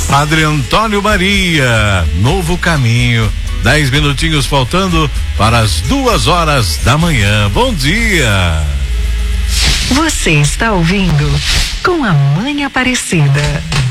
Padre Antônio Maria, Novo Caminho. 10 minutinhos faltando para as 2h da manhã. Bom dia. Você está ouvindo Com a Mãe Aparecida.